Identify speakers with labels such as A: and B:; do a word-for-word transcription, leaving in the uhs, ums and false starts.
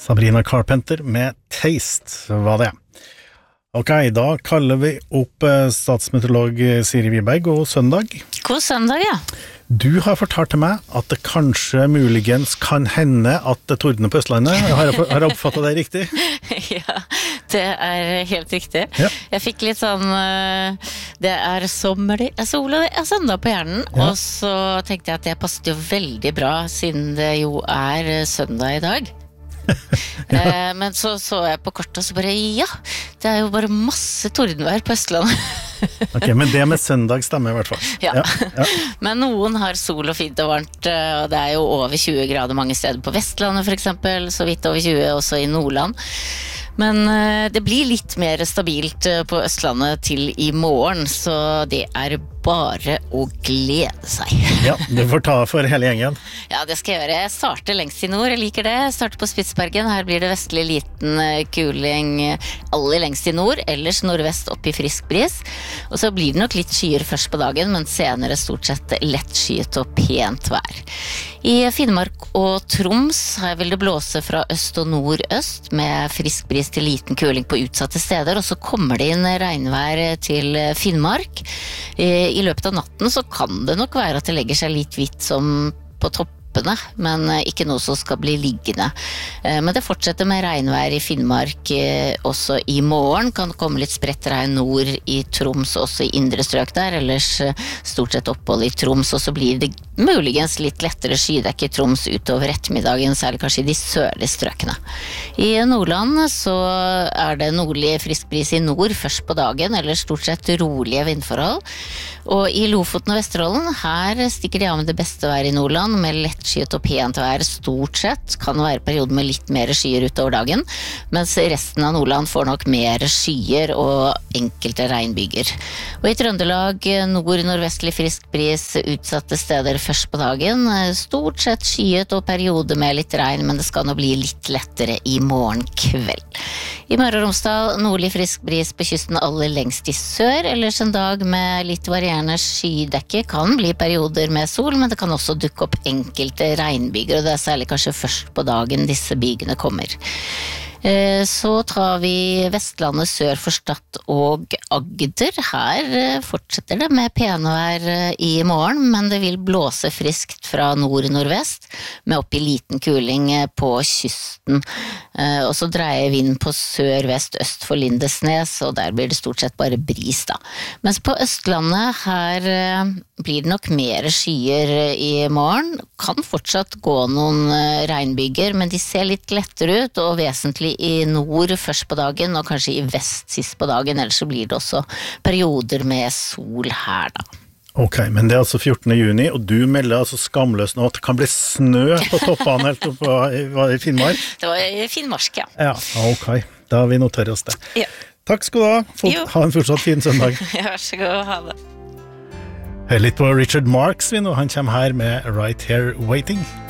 A: Sabrina Carpenter med Taste, var det. Ok, da kaller vi opp statsmeteorolog Siri Wiberg, god søndag.
B: God søndag, ja.
A: Du har fortalt til meg at det kanskje muligens kan hende at det tordner på Østlandet. Har jeg, har jeg oppfattet det riktig?
B: Ja, det er helt riktig. Ja. Jeg fikk litt sånn, det er sommer, det er sol og det er søndag på hjernen. Ja. Og så tenkte jeg at det passet jo veldig bra, siden det jo er søndag i dag. Ja. Men så så jeg på kortet og så bare, ja, det er jo bare masse tordenvær på Østlandet.
A: Ok, men det med søndag stemmer i hvert fall.
B: Ja. Ja, ja. Men noen har sol og fint og varmt, og det er jo over tjue grader mange steder på Vestlandet for eksempel, så vidt over tjue også i Nordland. Men det blir litt mer stabilt på Østlandet til i morgen, så det er bare å glede seg.
A: Ja, du får ta for hele gjengen.
B: Ja, det skal jeg gjøre. Jeg starter lengst i nord, jeg liker det. Jeg starter på Spitsbergen, her blir det vestlig liten kuling aller lengst i nord, ellers nordvest opp i frisk bris. Og så blir det nok litt skyer først på dagen, men senere stort sett lett skyet og pent vær. I Finnmark og Troms her vil det blåse fra øst og nordøst med frisk bris til liten kuling på utsatte steder, og så kommer det inn regnvær til Finnmark. I løpet av natten så kan det nok være at det legger seg litt hvitt som på toppene, men ikke noe som skal bli liggende. Men det fortsetter med regnvær i Finnmark også i morgen. Kan komme litt spredt regn nord i Troms, også i indre strøk der, ellers stort sett opphold i Troms, og så blir det muligens litt lettere skydekke i Troms utover ettermiddagen, særlig kanskje i de sørlige strøkene. I Nordland så er det nordlig frisk bris i nord først på dagen, eller stort sett rolige vindforhold. Og i Lofoten og Vesterålen, her stikker de av med det beste været i Nordland, med lettskyet og pent vær stort sett. Kan være perioden med litt mer skyer utover dagen, mens resten av Nordland får nok mer skyer og enkelte regnbyger. Og i Trøndelag, nord-nordvestlig frisk bris, utsatte steder først på dagen. Stort sett skyet og periode med litt regn, men det skal nå bli litt lettere i morgen kveld. I Møre og Romsdal, nordlig frisk bris på kysten aller lengst i sør, ellers en dag med litt varierende skydekke. Kan bli perioder med sol, men det kan også dukke opp enkelte regnbyger, og det er særlig kanskje først på dagen disse bygene kommer. Så tar vi Vestlandet sør for Stad og Agder. Her fortsetter det med penvær i morgen, men det vil blåse friskt fra nord-nordvest, med opp i liten kuling på kysten. Og så dreier vind på sør-vest-øst for Lindesnes, og der blir det stort sett bare bris da. Mens på Østlandet, her blir det nok mer skyer i morgen. Kan fortsatt gå noen regnbyger, men de ser litt lettere ut, og vesentlig i nord først på dagen, og kanskje i vest sist på dagen, ellers så blir det også perioder med sol her da.
A: Ok, men det er altså fjortende juni, og du melder altså skamløst nå at det kan bli snø på toppene helt oppe i Finnmark?
B: Det var i Finnmark, ja.
A: Ja, ok. Da har vi notert oss det.
B: Ja.
A: Takk skal du ha. Fort, ha en fortsatt fin søndag.
B: Ja, vær så god, ha det.
A: Hør litt på Richard Marx vi nå, han kommer her med Right Here Waiting.